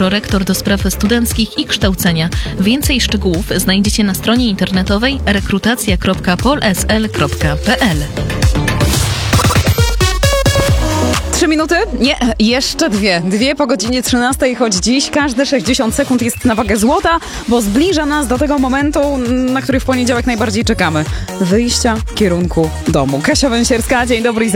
prorektor do spraw studenckich i kształcenia. Więcej szczegółów znajdziecie na stronie internetowej rekrutacja.polsl.pl. 3 minuty? Nie, jeszcze 2. 2 po godzinie 13, choć dziś każde 60 sekund jest na wagę złota, bo zbliża nas do tego momentu, na który w poniedziałek najbardziej czekamy. Wyjścia w kierunku domu. Kasia Węsierska, dzień dobry.